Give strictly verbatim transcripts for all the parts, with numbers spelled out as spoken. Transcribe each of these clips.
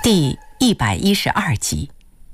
第一百一十二集。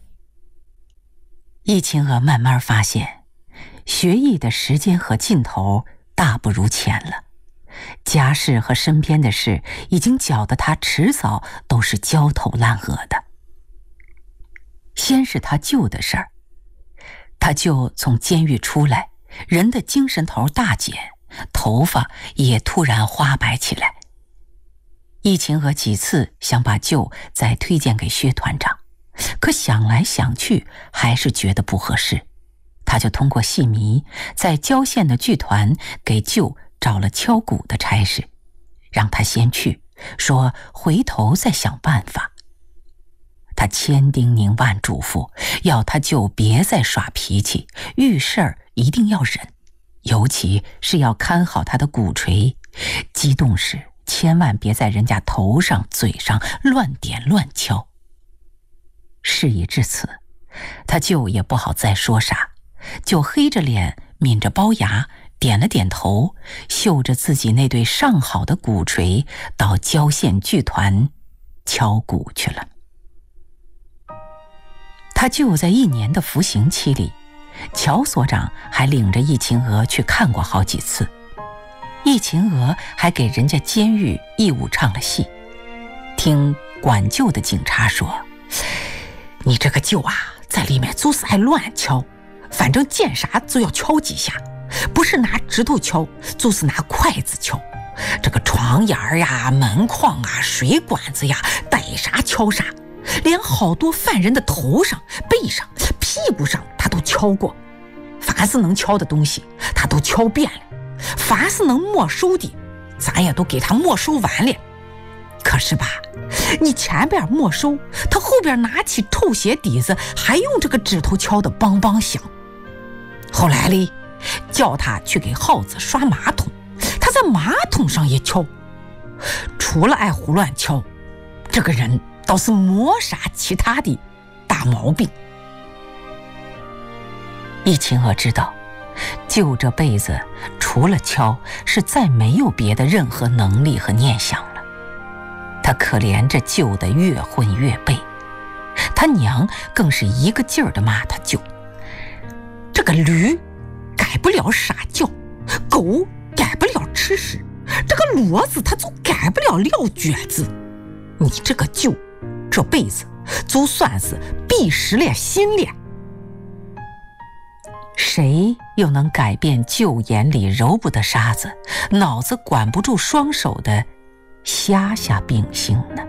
易秦娥慢慢发现，学艺的时间和劲头大不如前了，家事和身边的事已经搅得他迟早都是焦头烂额的。先是他舅的事儿，他舅从监狱出来，人的精神头大减，头发也突然花白起来。易秦娥几次想把舅再推荐给薛团长，可想来想去还是觉得不合适，他就通过戏迷在郊县的剧团给舅找了敲鼓的差事，让他先去，说回头再想办法。他千叮咛万嘱咐，要他舅别再耍脾气，遇事儿一定要忍，尤其是要看好他的鼓槌，激动时千万别在人家头上嘴上乱点乱敲。事已至此，他舅也不好再说啥，就黑着脸抿着包牙，点了点头，嗅着自己那对上好的鼓槌，到郊县剧团敲鼓去了。他舅在一年的服刑期里，乔所长还领着易秦娥去看过好几次，易秦娥还给人家监狱义务唱了戏。听管舅的警察说，你这个舅啊，在里面就是爱乱敲，反正见啥就要敲几下，不是拿指头敲，就是拿筷子敲，这个床沿儿呀、门框啊、水管子呀，逮啥敲啥，连好多犯人的头上、背上、屁股上他都敲过，凡是能敲的东西他都敲遍了，凡是能没收的咱也都给他没收完了。可是吧，你前边没收，他后边拿起臭鞋底子还用这个指头敲的梆梆响。后来嘞，叫他去给耗子刷马桶，他在马桶上也敲。除了爱胡乱敲，这个人倒是没啥其他的大毛病。易秦娥知道，舅这辈子除了敲，是再没有别的任何能力和念想了。他可怜这舅的越混越背，他娘更是一个劲儿地骂他舅，这个驴改不了撒娇，狗改不了吃屎，这个骡子他就改不了撂蹶子，你这个舅这辈子就算是闭实了心了。谁又能改变舅眼里揉不得沙子，脑子管不住双手的瞎下秉性呢？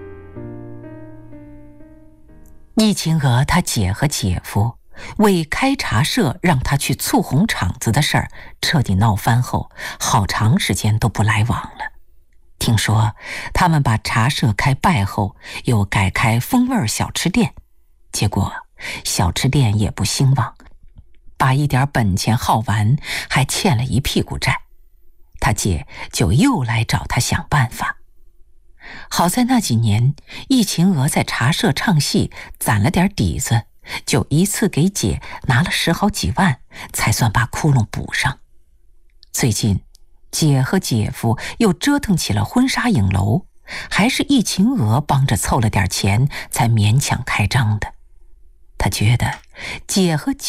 易秦娥她姐和姐夫为开茶社让他去簇红场子的事儿彻底闹翻后，好长时间都不来往了。听说他们把茶社开败后，又改开风味小吃店，结果小吃店也不兴旺，把一点本钱耗完，还欠了一屁股债。他姐就又来找他想办法。好在那几年易秦娥在茶社唱戏攒了点底子，就一次给姐拿了十好几万，才算把窟窿补上。最近姐和姐夫又折腾起了婚纱影楼，还是易秦娥帮着凑了点钱才勉强开张的。他觉得姐和姐